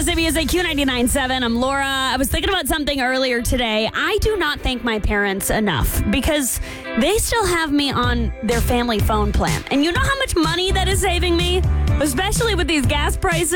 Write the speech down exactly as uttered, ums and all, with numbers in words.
Classic Music, Q ninety-nine point seven. I'm Laura. I was thinking about something earlier today. I do not thank my parents enough because they still have me on their family phone plan. And you know how much money that is saving me? Especially with these gas prices.